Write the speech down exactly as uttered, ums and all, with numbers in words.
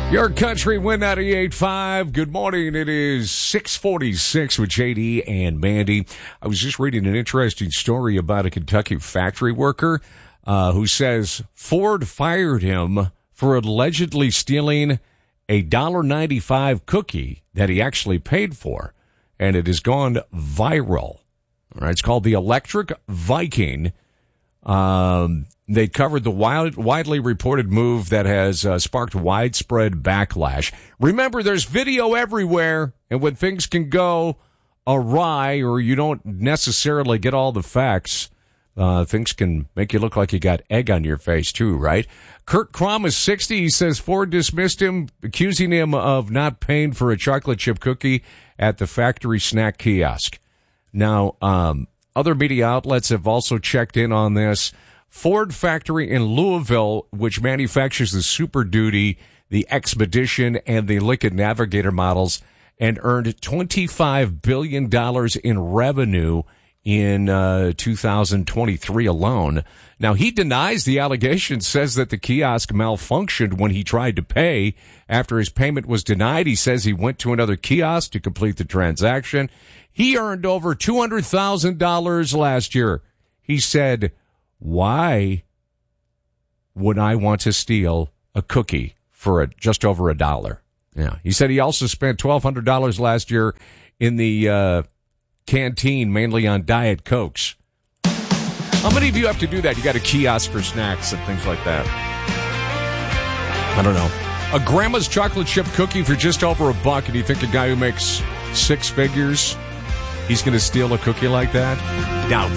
Your country win ninety-eight point five. Good morning. It is six forty-six with J D and Mandy. I was just reading an interesting story about a Kentucky factory worker uh, who says Ford fired him for allegedly stealing a one dollar ninety-five cookie that he actually paid for, and it has gone viral. All right, it's called the Electric Viking. Um, they covered the wild, widely reported move that has uh, sparked widespread backlash. Remember, there's video everywhere, and when things can go awry or you don't necessarily get all the facts, uh, things can make you look like you got egg on your face too, right? Kurt Crom is sixty. He says Ford dismissed him, accusing him of not paying for a chocolate chip cookie at the factory snack kiosk. Now, um, other media outlets have also checked in on this. Ford factory in Louisville, which manufactures the Super Duty, the Expedition, and the Lincoln Navigator models, and earned twenty-five billion dollars in revenue in uh, two thousand twenty-three alone. Now, he denies the allegation, says that the kiosk malfunctioned when he tried to pay. After his payment was denied, he says he went to another kiosk to complete the transaction. He earned over two hundred thousand dollars last year. He said, why would I want to steal a cookie for a, just over a dollar? Yeah. He said he also spent twelve hundred dollars last year in the uh, canteen, mainly on Diet Cokes. How many of you have to do that? You got a kiosk for snacks and things like that. I don't know. A grandma's chocolate chip cookie for just over a buck, and you think a guy who makes six figures, he's going to steal a cookie like that? Doubtful.